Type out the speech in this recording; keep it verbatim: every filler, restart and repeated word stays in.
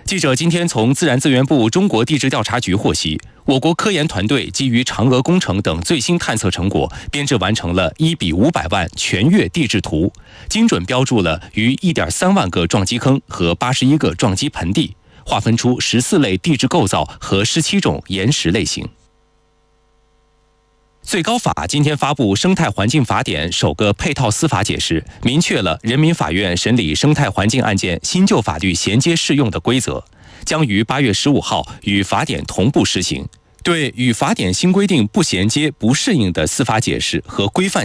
记者今天从自然资源部中国地质调查局获悉，我国科研团队基于嫦娥工程等最新探测成果，编制完成了一比五百万全月地质图，精准标注了逾一点三万个撞击坑和八十一个撞击盆地，划分出十四类地质构造和十七种岩石类型。最高法今天发布《生态环境法典》首个配套司法解释，明确了人民法院审理生态环境案件新旧法律衔接适用的规则，将于八月十五号与法典同步施行。对与法典新规定不衔接、不适应的司法解释和规范